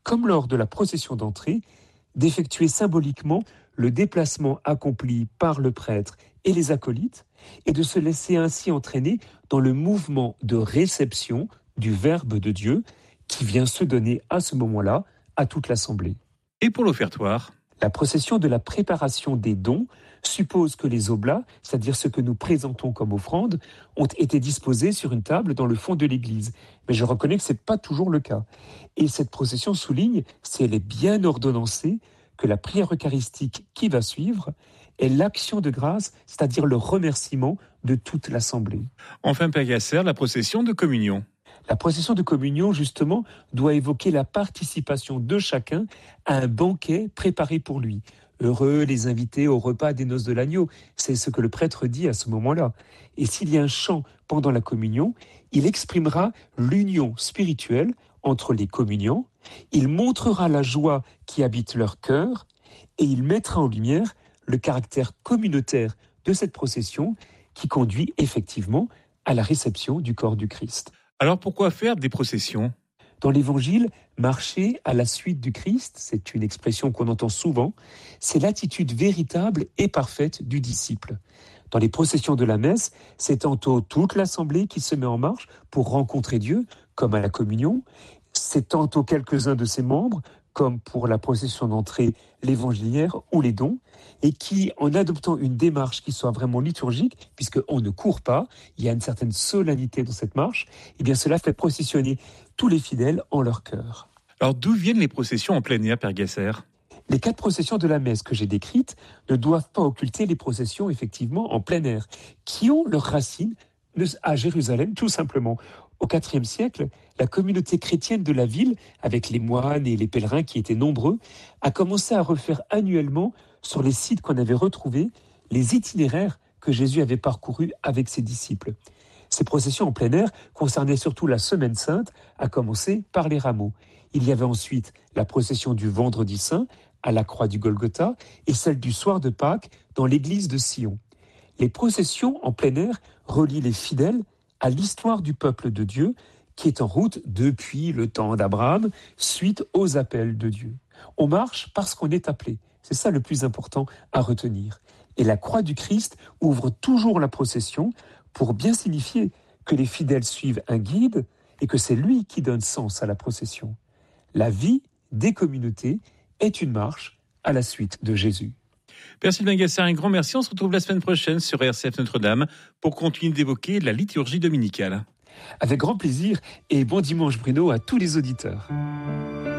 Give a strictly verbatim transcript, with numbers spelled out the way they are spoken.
comme lors de la procession d'entrée, d'effectuer symboliquement le déplacement accompli par le prêtre et les acolytes et de se laisser ainsi entraîner dans le mouvement de réception du Verbe de Dieu qui vient se donner à ce moment-là à toute l'assemblée. Et pour l'offertoire ? La procession de la préparation des dons suppose que les oblats, c'est-à-dire ce que nous présentons comme offrande, ont été disposés sur une table dans le fond de l'église. Mais je reconnais que ce n'est pas toujours le cas. Et cette procession souligne, si elle est bien ordonnancée, que la prière eucharistique qui va suivre est l'action de grâce, c'est-à-dire le remerciement de toute l'assemblée. Enfin, Père Gasser, la procession de communion. La procession de communion, justement, doit évoquer la participation de chacun à un banquet préparé pour lui. Heureux les invités au repas des noces de l'agneau, c'est ce que le prêtre dit à ce moment-là. Et s'il y a un chant pendant la communion, il exprimera l'union spirituelle entre les communiants, il montrera la joie qui habite leur cœur et il mettra en lumière le caractère communautaire de cette procession qui conduit effectivement à la réception du corps du Christ. Alors pourquoi faire des processions ? Dans l'Évangile, marcher à la suite du Christ, c'est une expression qu'on entend souvent, c'est l'attitude véritable et parfaite du disciple. Dans les processions de la messe, c'est tantôt toute l'assemblée qui se met en marche pour rencontrer Dieu, comme à la communion, c'est tantôt quelques-uns de ses membres, comme pour la procession d'entrée, l'évangiliaire ou les dons, et qui, en adoptant une démarche qui soit vraiment liturgique, puisqu'on ne court pas, il y a une certaine solennité dans cette marche, et bien cela fait processionner tous les fidèles en leur cœur. Alors d'où viennent les processions en plein air, Père Gasser ? Les quatre processions de la messe que j'ai décrites ne doivent pas occulter les processions, effectivement, en plein air, qui ont leurs racines à Jérusalem, tout simplement. Au quatrième siècle, la communauté chrétienne de la ville, avec les moines et les pèlerins qui étaient nombreux, a commencé à refaire annuellement, sur les sites qu'on avait retrouvés, les itinéraires que Jésus avait parcourus avec ses disciples. Ces processions en plein air concernaient surtout la Semaine Sainte, à commencer par les rameaux. Il y avait ensuite la procession du Vendredi Saint, à la croix du Golgotha, et celle du soir de Pâques, dans l'église de Sion. Les processions en plein air relient les fidèles à l'histoire du peuple de Dieu qui est en route depuis le temps d'Abraham, suite aux appels de Dieu. On marche parce qu'on est appelé. C'est ça le plus important à retenir. Et la croix du Christ ouvre toujours la procession pour bien signifier que les fidèles suivent un guide et que c'est lui qui donne sens à la procession. La vie des communautés est une marche à la suite de Jésus. Père Sylvain Gasser, un grand merci. On se retrouve la semaine prochaine sur R C F Notre-Dame pour continuer d'évoquer la liturgie dominicale. Avec grand plaisir et bon dimanche Bruno à tous les auditeurs.